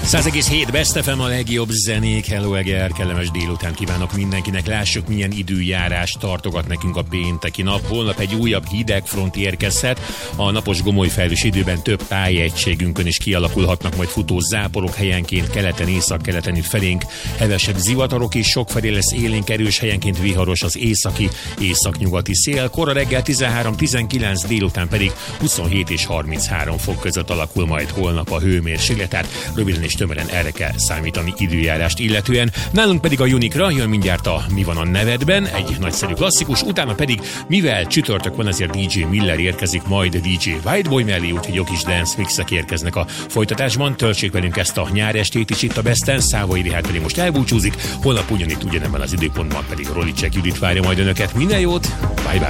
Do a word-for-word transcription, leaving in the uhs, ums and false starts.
száz egész hét Best ef em, a legjobb zenék. Hello Eger, kellemes délután kívánok mindenkinek. Lássuk, milyen időjárás tartogat nekünk a pénteki nap. Holnap egy újabb hidegfront érkezhet. A napos gomoly felhős időben több tájegységünkön is kialakulhatnak majd futó záporok, helyenként keleten, északkeleten itt felénk. Hevesebb zivatarok is, sokfelé lesz élénk, erős, helyenként viharos az északi, északnyugati szél. Kora reggel tizenhárom tizenkilenc, délután pedig huszonhét és harminchárom fok között alakul majd holnap a hőmérséklet. Tehát röviden és tömören erre kell számítani időjárást illetően. Nálunk pedig a Unikra jön mindjárt a Mi van a nevedben, egy nagyszerű klasszikus, utána pedig, mivel csütörtök van, ezért dé dzsé Miller érkezik majd dé dzsé Whiteboy mellé, úgyhogy jó kis dance mixek érkeznek a folytatásban. Töltsék velünk ezt a nyárestét is itt a Besten. Szávai Rihárd pedig most elbúcsúzik, holnap ugyanitt ugyanebben az időpontban pedig Rolicek Judit várja majd önöket. Minden jót, bye bye!